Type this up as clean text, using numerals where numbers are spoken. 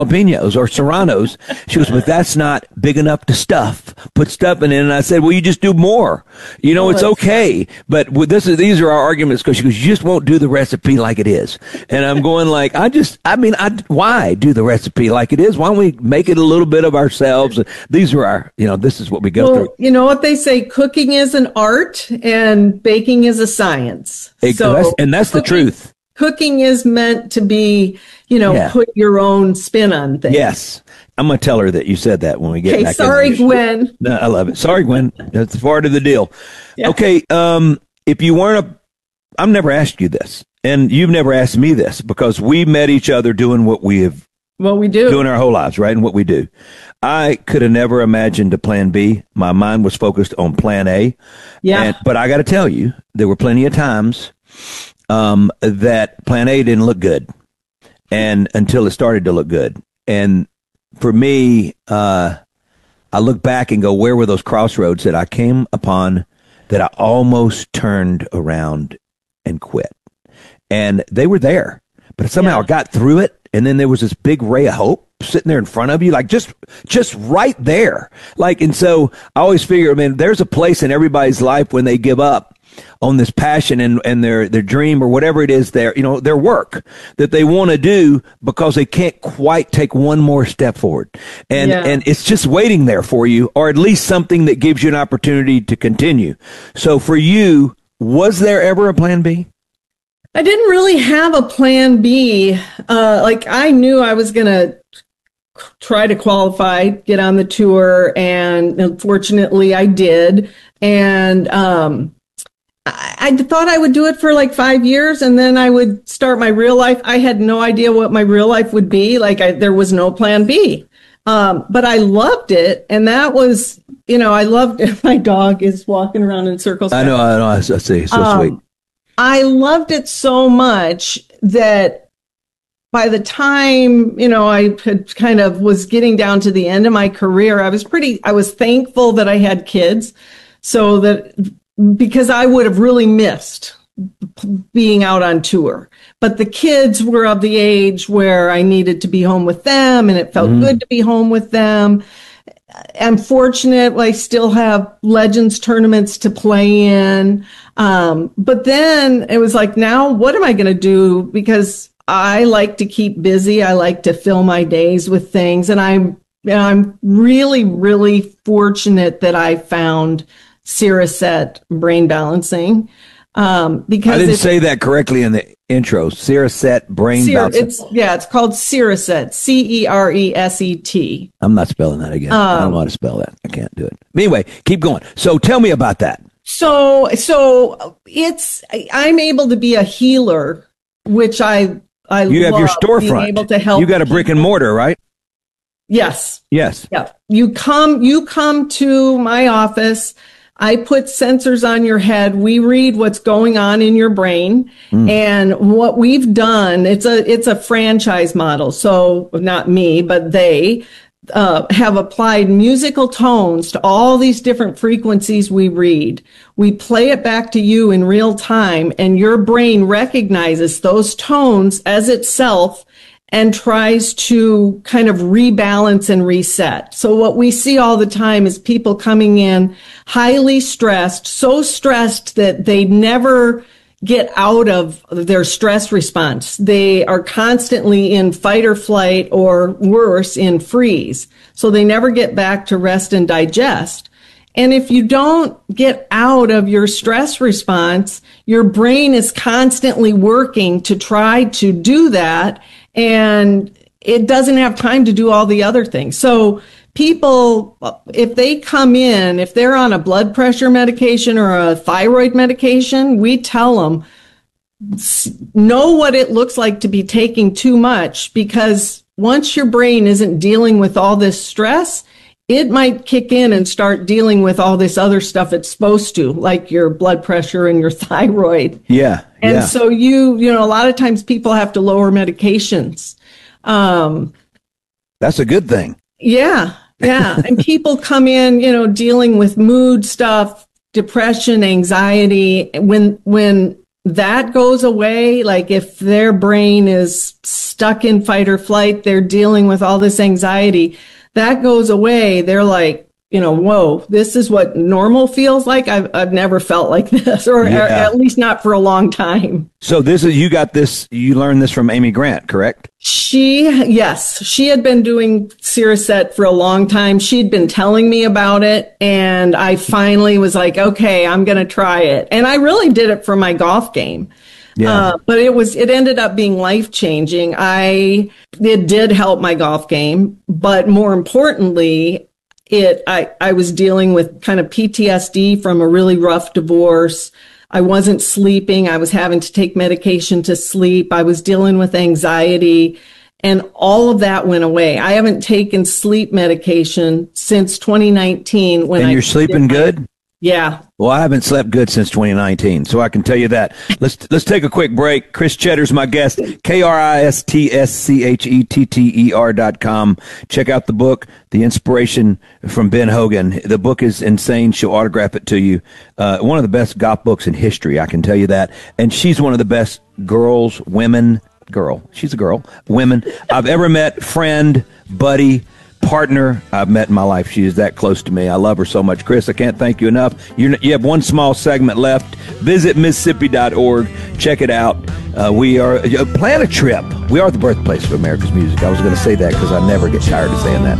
jalapenos or serranos. She goes, but that's not big enough to stuff. Put stuff in it. And I said, well, you just do more. You know, it's okay. But these are our arguments because she goes, you just won't do the recipe like it is. And I'm going like, why do the recipe like it is? Why don't we make it a little bit of ourselves? These are our, this is what we go through. You know what they say, cooking is an art and baking is a science. That's the truth. Cooking is meant to be, put your own spin on things. Yes. I'm going to tell her that you said that when we get back. Sorry, Gwen. No, I love it. Sorry, Gwen. That's part of the deal. Yeah. Okay. If you weren't I've never asked you this, and you've never asked me this, because we met each other doing what we do doing our whole lives, right? And what we do. I could have never imagined a plan B. My mind was focused on plan A. Yeah. But I got to tell you, there were plenty of times that plan A didn't look good, and until it started to look good. And for me, I look back and go, where were those crossroads that I came upon that I almost turned around and quit? And they were there, but somehow I got through it. And then there was this big ray of hope sitting there in front of you, like just right there. And so I always figure, there's a place in everybody's life when they give up on this passion and their dream or whatever it is, their work that they want to do, because they can't quite take one more step forward. And it's just waiting there for you, or at least something that gives you an opportunity to continue. So for you, was there ever a plan B? I didn't really have a plan B. I knew I was going to try to qualify, get on the tour, and unfortunately I did. And I thought I would do it for 5 years, and then I would start my real life. I had no idea what my real life would be. There was no plan B. But I loved it. And that was, I loved it. My dog is walking around in circles. I know. I see. So sweet. I loved it so much that by the time, I had kind of was getting down to the end of my career, I was thankful that I had kids, because I would have really missed being out on tour. But the kids were of the age where I needed to be home with them, and it felt good to be home with them. I'm fortunate I still have Legends tournaments to play in. But then it was now what am I going to do? Because I like to keep busy. I like to fill my days with things. And I'm really, really fortunate that I found Cereset Brain Balancing. Because I didn't say that correctly in the intro. Cereset Brain Balancing. It's called Cereset, Cereset. I'm not spelling that again. I don't know how to spell that. I can't do it. Anyway, keep going. So tell me about that. So I'm able to be a healer, which I you have your storefront. Able to help. You got a brick and mortar, right? Yes. Yes. Yeah. You come to my office. I put sensors on your head. We read what's going on in your brain. And what we've done, it's a franchise model. So not me, but they have applied musical tones to all these different frequencies we read. We play it back to you in real time, and your brain recognizes those tones as itself and tries to kind of rebalance and reset. So what we see all the time is people coming in highly stressed, so stressed that they never get out of their stress response. They are constantly in fight or flight, or worse, in freeze. So they never get back to rest and digest. And if you don't get out of your stress response, your brain is constantly working to try to do that, and it doesn't have time to do all the other things. So people, if they come in, if they're on a blood pressure medication or a thyroid medication, we tell them, know what it looks like to be taking too much, because once your brain isn't dealing with all this stress, it might kick in and start dealing with all this other stuff it's supposed to, like your blood pressure and your thyroid. Yeah. And so a lot of times people have to lower medications. That's a good thing. Yeah. Yeah. And people come in, dealing with mood stuff, depression, anxiety. When that goes away. Like if their brain is stuck in fight or flight, they're dealing with all this anxiety, that goes away. They're like, whoa, this is what normal feels like. I've never felt like this, or at least not for a long time. So you learned this from Amy Grant, correct? Yes, she had been doing Cereset for a long time. She'd been telling me about it, and I finally was like, okay, I'm going to try it. And I really did it for my golf game. Yeah. But it ended up being life-changing. It did help my golf game, but more importantly, I was dealing with kind of PTSD from a really rough divorce. I wasn't sleeping. I was having to take medication to sleep. I was dealing with anxiety, and all of that went away. I haven't taken sleep medication since 2019. And you're sleeping good? Yeah. Well, I haven't slept good since 2019, so I can tell you that. Let's take a quick break. Chris Cheddar's my guest, KRISTSCHETTER.com. Check out the book, The Inspiration from Ben Hogan. The book is insane. She'll autograph it to you. One of the best golf books in history, I can tell you that. And she's one of the best women I've ever met, friend, buddy, partner I've met in my life. She is that close to me. I love her so much. Chris, I can't thank you enough. You have one small segment left. Visit Mississippi.org. Check it out. Plan a trip. We are the birthplace of America's music. I was going to say that because I never get tired of saying that.